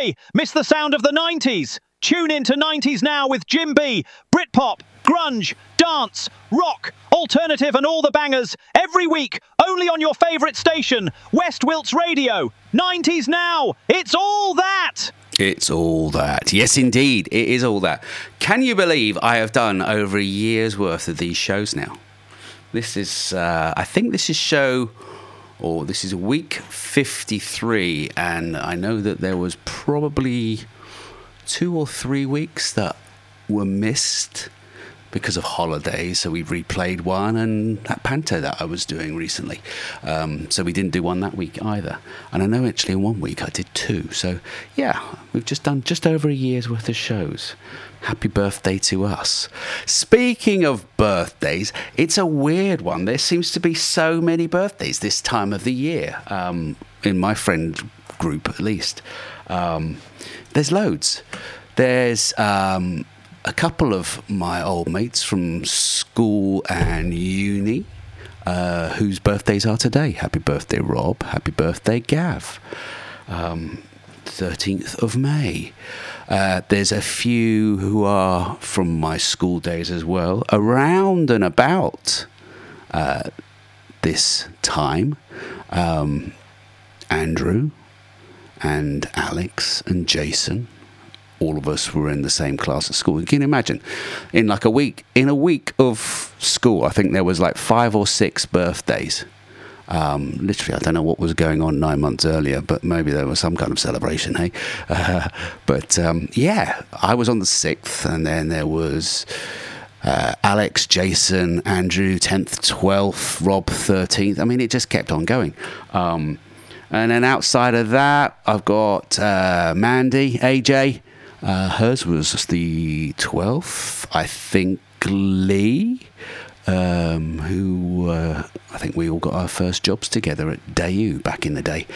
Hey, miss the sound of the 90s? Tune in to 90s Now with Jim B. Britpop, grunge, dance, rock, alternative and all the bangers every week only on your favourite station, West Wilts Radio. 90s Now, it's all that! It's all that. Yes, indeed, it is all that. Can you believe I have done over a year's worth of these shows now? This is, I think this is week 53, and I know that there was probably 2 or 3 weeks that were missed because of holidays, so we replayed one, and that Panto that I was doing recently. So we didn't do one that week either. And I know actually in 1 week I did 2. So yeah, we've just done just over a year's worth of shows. Happy birthday to us. Speaking of birthdays, it's a weird one. There seems to be so many birthdays this time of the year, in my friend group at least. There's loads. There's a couple of my old mates from school and uni whose birthdays are today. Happy birthday, Rob. Happy birthday, Gav. 13th of May. There's a few who are from my school days as well, around and about this time. Andrew and Alex and Jason. All of us were in the same class at school. You can imagine, in a week of school, I think there was like 5 or 6 birthdays. Literally, I don't know what was going on 9 months earlier, but maybe there was some kind of celebration, hey? Yeah, I was on the 6th, and then there was Alex, Jason, Andrew, 10th, 12th, Rob, 13th. I mean, it just kept on going. And then outside of that, I've got Mandy, AJ. Hers was the 12th. I think Lee, who I think we all got our first jobs together at Daewoo back in the day,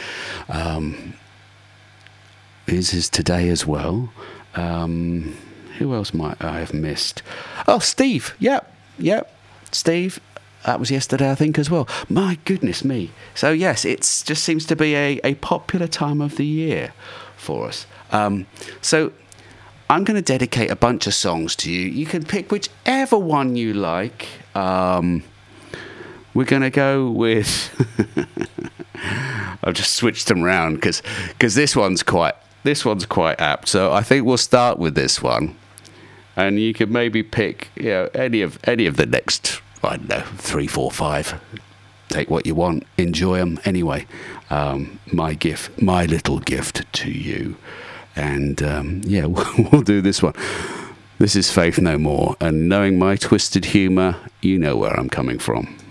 is today as well. Who else might I have missed? Oh, Steve. Yep. Steve. That was yesterday, I think, as well. My goodness me. So, yes, it just seems to be a popular time of the year for us. So, I'm going to dedicate a bunch of songs to you. You can pick whichever one you like. We're going to go with... I've just switched them around because this one's quite apt. So, I think we'll start with this one. And you could maybe pick any of the next... I don't know, 3, 4, 5. Take what you want, enjoy them anyway. My little gift to you. And we'll do this one. This is Faith No More, and knowing my twisted humour, you know where I'm coming from.